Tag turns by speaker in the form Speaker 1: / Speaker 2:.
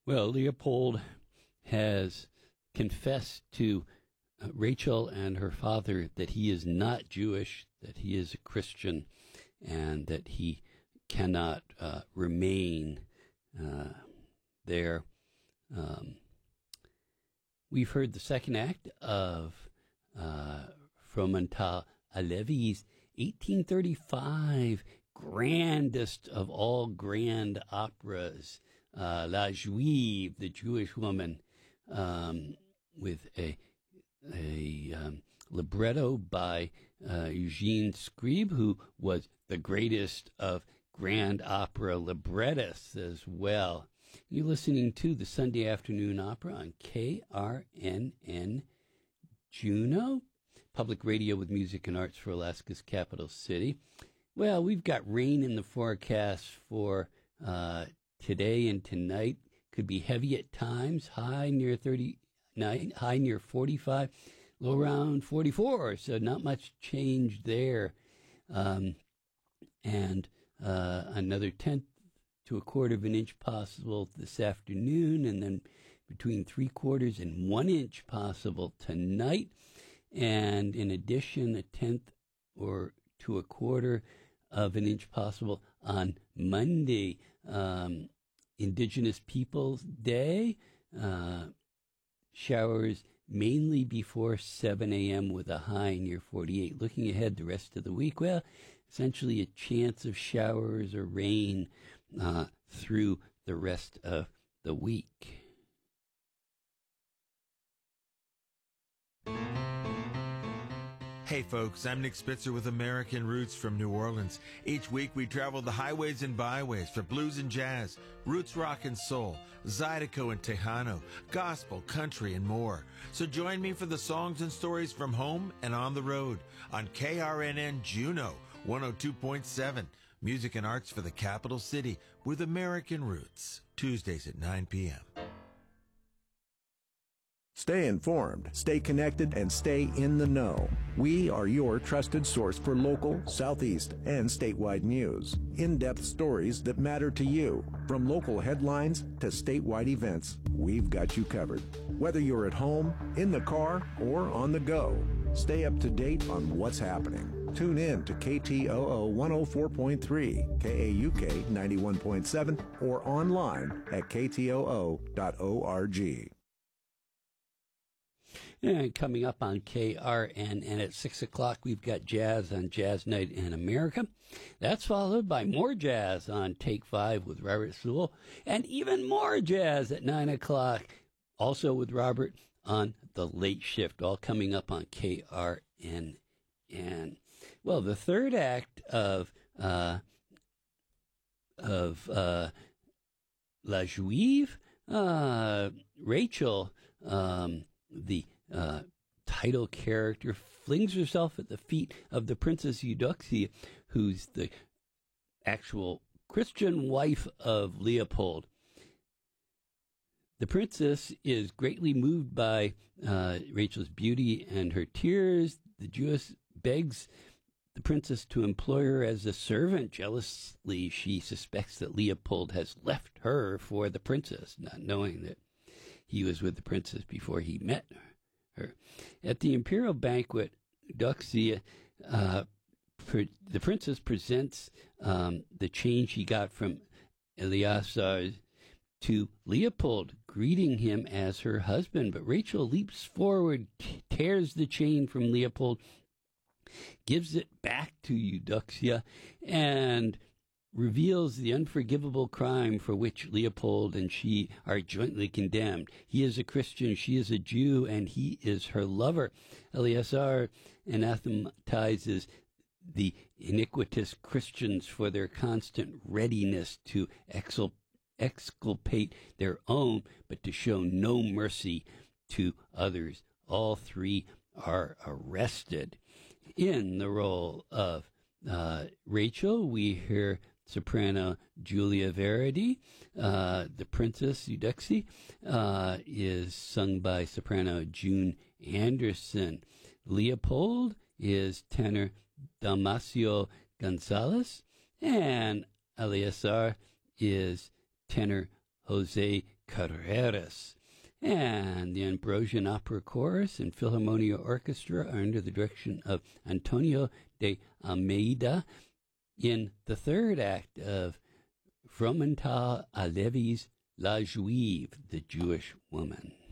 Speaker 1: Well, Leopold has confessed to Rachel and her father that he is not Jewish, that he is a Christian, and that he cannot remain there. We've heard the second act of Fromental Alevi's 1835 grandest of all grand operas, La Juive, the Jewish woman, with a libretto by Eugene Scribe, who was the greatest of grand opera librettists as well. You're listening to the Sunday Afternoon Opera on KRNN Juneau, public radio with music and arts for Alaska's capital city. Well, we've got rain in the forecast for today and tonight. Could be heavy at times, high near 39, high near 45, low around 44, so not much change there. And another tenth to a quarter of an inch possible this afternoon, and then between 3/4 and 1 inch possible tonight. And in addition, a tenth or to a quarter of an inch possible on Monday, Indigenous Peoples Day. Showers mainly before 7 a.m. with a high near 48. Looking ahead the rest of the week, well, essentially a chance of showers or rain through the rest of the week.
Speaker 2: Hey folks, I'm Nick Spitzer with American Roots from New Orleans. Each week we travel the highways and byways for blues and jazz, roots rock and soul, Zydeco and Tejano, gospel, country, and more. So join me for the songs and stories from home and on the road on KRNN Juneau 102.7. Music and arts for the capital city with American Roots. Tuesdays at 9 p.m.
Speaker 3: Stay informed, stay connected, and stay in the know. We are your trusted source for local, Southeast, and statewide news. In-depth stories that matter to you. From local headlines to statewide events, we've got you covered. Whether you're at home, in the car, or on the go, stay up to date on what's happening. Tune in to KTOO 104.3, KAUK 91.7, or online at ktoo.org.
Speaker 1: And coming up on KRNN at 6 o'clock, we've got jazz on Jazz Night in America. That's followed by more jazz on Take 5 with Robert Sewell, and even more jazz at 9 o'clock, also with Robert on The Late Shift, all coming up on KRNN. Well, the third act of La Juive, Rachel, the title character, flings herself at the feet of the Princess Eudoxia, who's the actual Christian wife of Leopold. The princess is greatly moved by Rachel's beauty and her tears. The Jewess begs the princess to employ her as a servant. Jealously, she suspects that Leopold has left her for the princess, not knowing that he was with the princess before he met her. At the imperial banquet, Eudoxia, the princess presents the chain she got from Eleazar to Leopold, greeting him as her husband. But Rachel leaps forward, tears the chain from Leopold, gives it back to Eudoxia, and reveals the unforgivable crime for which Leopold and she are jointly condemned. He is a Christian, she is a Jew, and he is her lover. Eleazar anathematizes the iniquitous Christians for their constant readiness to exculpate their own, but to show no mercy to others. All three are arrested. In the role of Rachel, we hear soprano Julia Verdi. The Princess Eudoxia is sung by soprano June Anderson. Leopold is tenor Dalmacio Gonzalez, and Eleazar is tenor Jose Carreras. And the Ambrosian Opera Chorus and Philharmonia Orchestra are under the direction of Antonio de Almeida in the third act of Fromental Alevi's La Juive, the Jewish Woman.